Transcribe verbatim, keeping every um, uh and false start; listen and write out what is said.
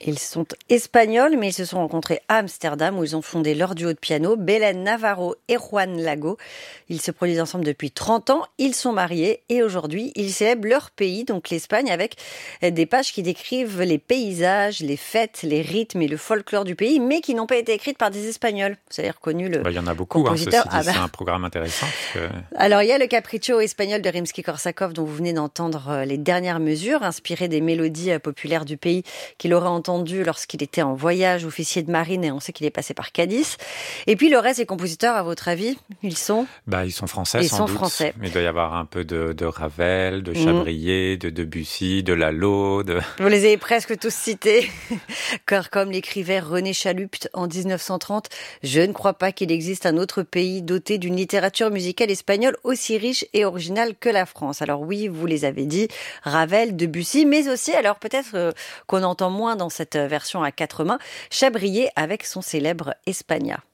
Ils sont espagnols, mais ils se sont rencontrés à Amsterdam où ils ont fondé leur duo de piano, Belén Navarro et Juan Lago. Ils se produisent ensemble depuis trente ans, ils sont mariés et aujourd'hui ils célèbrent leur pays, donc l'Espagne, avec des pages qui décrivent les paysages, les fêtes, les rythmes et le folklore du pays, mais qui n'ont pas été écrites par des Espagnols. Vous avez reconnu le bah, il y en a beaucoup, hein, ceci dit, ah bah. C'est un programme intéressant. Que... Alors il y a le Capriccio espagnol de Rimsky-Korsakov dont vous venez d'entendre les dernières mesures, inspirées des mélodies populaires du pays qu'il aurait entendu lorsqu'il était en voyage officier de marine et on sait qu'il est passé par Cadiz. Et puis le reste des compositeurs, à votre avis, ils sont bah, Ils sont français ils sans sont doute, français. Mais il doit y avoir un peu de, de Ravel, de Chabrier, mmh. de Debussy, de Lalo. De... Vous les avez presque tous cités. Car comme l'écrivait René Chalupt en dix-neuf cent trente, je ne crois pas qu'il existe un autre pays doté d'une littérature musicale espagnole aussi riche et originale que la France. Alors oui, vous les avez dit, Ravel, Debussy, mais aussi, alors peut-être euh, qu'on entend moins dans cette version à quatre mains, Chabrier avec son célèbre España.